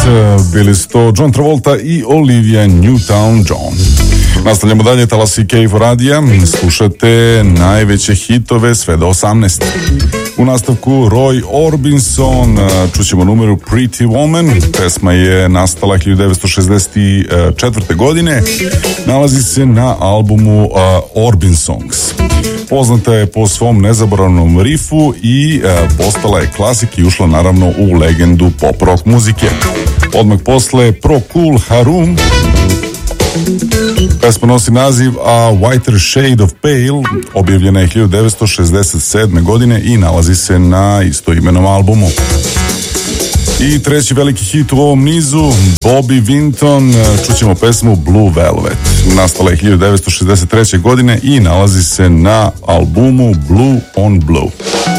bili su to John Travolta i Olivia Newton-John. Nastavljamo dalje, talasi K4 radija, slušate najveće hitove sve do 18. U nastavku Roy Orbison, čućemo numeru Pretty Woman, pesma je nastala 1964. godine, nalazi se na albumu Orbin Songs. Poznata je po svom nezaboravnom rifu i postala je klasik i ušla naravno u legendu pop rock muzike. Odmah posle Procol Harum, pesma nosi naziv A Whiter Shade of Pale, objavljena je 1967. godine i nalazi se na istoimenom albumu. I treći veliki hit u ovom nizu, Bobby Vinton, čućemo pesmu Blue Velvet. Nastala je 1963. godine i nalazi se na albumu Blue on Blue.